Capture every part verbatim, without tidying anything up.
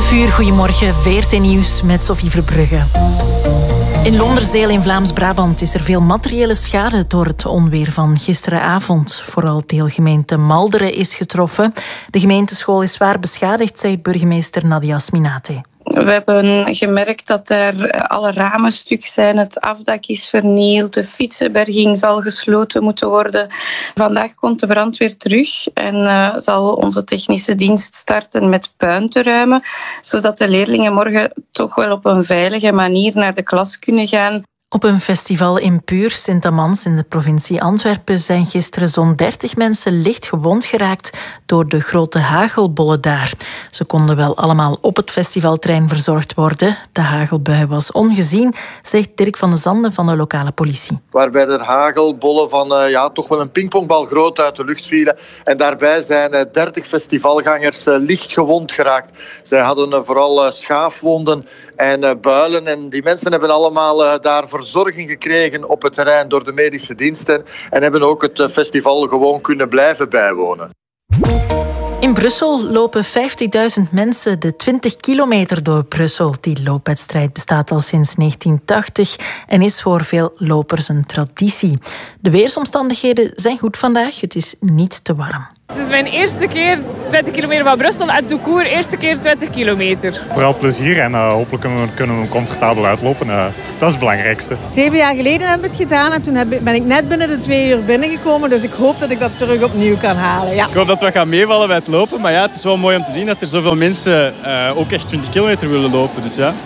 elf uur, goedemorgen, V R T Nieuws met Sophie Verbrugge. In Londerzeel in Vlaams-Brabant is er veel materiële schade door het onweer van gisteravond. Vooral deelgemeente Malderen is getroffen. De gemeenteschool is zwaar beschadigd, zegt burgemeester Nadia Sminate. We hebben gemerkt dat er alle ramen stuk zijn, het afdak is vernield, de fietsenberging zal gesloten moeten worden. Vandaag komt de brandweer terug en uh, zal onze technische dienst starten met puin te ruimen, zodat de leerlingen morgen toch wel op een veilige manier naar de klas kunnen gaan. Op een festival in Puur, Sint-Amans in de provincie Antwerpen zijn gisteren zo'n dertig mensen licht gewond geraakt door de grote hagelbollen daar. Ze konden wel allemaal op het festivalterrein verzorgd worden. De hagelbui was ongezien, zegt Dirk van de Zanden van de lokale politie. Waarbij er hagelbollen van uh, ja, toch wel een pingpongbal groot uit de lucht vielen. En daarbij zijn uh, dertig festivalgangers uh, licht gewond geraakt. Zij hadden uh, vooral uh, schaafwonden en uh, builen. En die mensen hebben allemaal uh, daar verzorging gekregen op het terrein door de medische diensten en hebben ook het festival gewoon kunnen blijven bijwonen. In Brussel lopen vijftigduizend mensen de twintig kilometer door Brussel. Die loopwedstrijd bestaat al sinds negentien tachtig en is voor veel lopers een traditie. De weersomstandigheden zijn goed vandaag, het is niet te warm. Het is mijn eerste keer twintig kilometer van Brussel en tout court eerste keer twintig kilometer. Vooral plezier en uh, hopelijk kunnen we, kunnen we comfortabel uitlopen. Uh, dat is het belangrijkste. Zeven jaar geleden hebben we het gedaan en toen heb, ben ik net binnen de twee uur binnengekomen. Dus ik hoop dat ik dat terug opnieuw kan halen. Ja. Ik hoop dat we gaan meevallen bij het lopen. Maar ja, het is wel mooi om te zien dat er zoveel mensen uh, ook echt twintig kilometer willen lopen. Dus ja.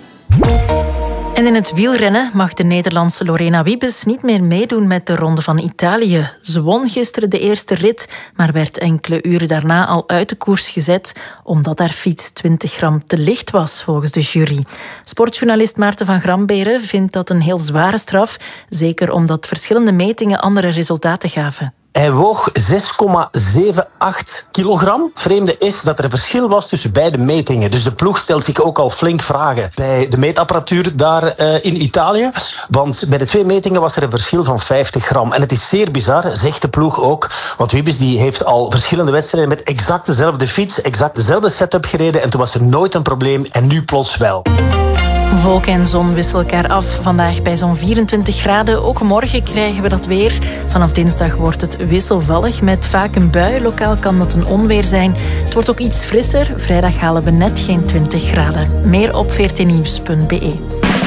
En in het wielrennen mag de Nederlandse Lorena Wiebes niet meer meedoen met de Ronde van Italië. Ze won gisteren de eerste rit, maar werd enkele uren daarna al uit de koers gezet, omdat haar fiets twintig gram te licht was, volgens de jury. Sportjournalist Maarten van Gramberen vindt dat een heel zware straf, zeker omdat verschillende metingen andere resultaten gaven. Hij woog zes komma zevenenachtig kilogram. Het vreemde is dat er een verschil was tussen beide metingen. Dus de ploeg stelt zich ook al flink vragen bij de meetapparatuur daar uh, in Italië. Want bij de twee metingen was er een verschil van vijftig gram. En het is zeer bizar, zegt de ploeg ook. Want Wiebes die heeft al verschillende wedstrijden met exact dezelfde fiets, exact dezelfde setup gereden. En toen was er nooit een probleem en nu plots wel. Wolk en zon wisselen elkaar af. Vandaag bij zo'n vierentwintig graden. Ook morgen krijgen we dat weer. Vanaf dinsdag wordt het wisselvallig met vaak een bui. Lokaal kan dat een onweer zijn. Het wordt ook iets frisser. Vrijdag halen we net geen twintig graden. Meer op v r t nieuws punt b e.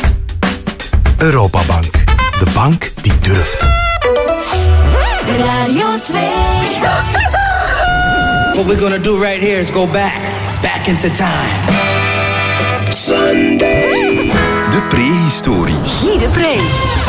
Europabank. De bank die durft. Radio twee. What we're gonna do right here is go back. Back into time. Sunday. De prehistorie. Guy de Pre.